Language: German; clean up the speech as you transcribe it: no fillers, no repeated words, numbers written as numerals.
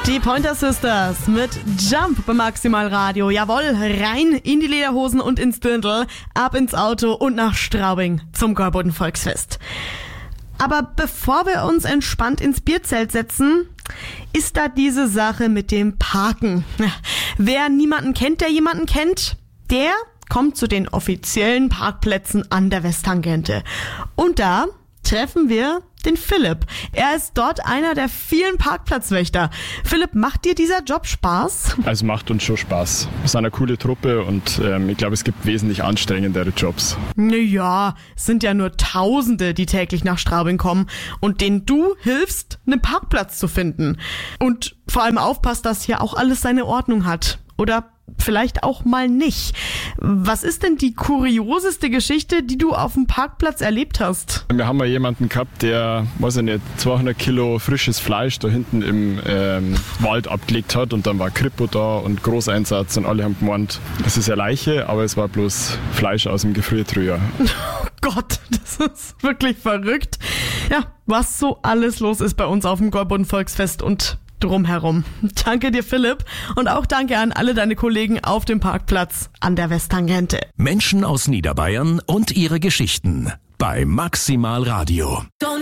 Die Pointer Sisters mit Jump bei Maximal Radio. Jawohl, rein in die Lederhosen und ins Dirndl, ab ins Auto und nach Straubing zum Gäuboden Volksfest. Aber bevor wir uns entspannt ins Bierzelt setzen, ist da diese Sache mit dem Parken. Wer niemanden kennt, der jemanden kennt, der kommt zu den offiziellen Parkplätzen an der Westtangente. Und da treffen wir den Philipp. Er ist dort einer der vielen Parkplatzwächter. Philipp, macht dir dieser Job Spaß? Also macht uns schon Spaß. Wir sind eine coole Truppe und ich glaube, es gibt wesentlich anstrengendere Jobs. Naja, es sind ja nur Tausende, die täglich nach Straubing kommen und denen du hilfst, einen Parkplatz zu finden. Und vor allem aufpasst, dass hier auch alles seine Ordnung hat. Oder vielleicht auch mal nicht. Was ist denn die kurioseste Geschichte, die du auf dem Parkplatz erlebt hast? Wir haben mal jemanden gehabt, der, 200 Kilo frisches Fleisch da hinten im Wald abgelegt hat und dann war Kripo da und Großeinsatz und alle haben gemeint, das ist eine Leiche, aber es war bloß Fleisch aus dem Gefriertruhe. Oh Gott, das ist wirklich verrückt. Ja, was so alles los ist bei uns auf dem Gäuboden Volksfest und drumherum. Danke dir, Philipp, und auch danke an alle deine Kollegen auf dem Parkplatz an der Westtangente. Menschen aus Niederbayern und ihre Geschichten bei Maximal Radio.